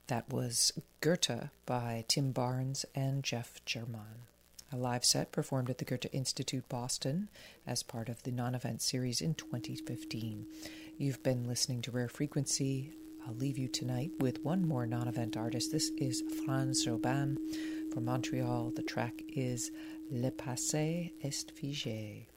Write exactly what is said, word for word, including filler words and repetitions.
That was Goethe by Tim Barnes and Jeff German. A live set performed at the Goethe Institute Boston as part of the non-event series in twenty fifteen. You've been listening to Rare Frequency. I'll leave you tonight with one more non-event artist. This is Franz Robin from Montreal. The track is Le Passé est figé.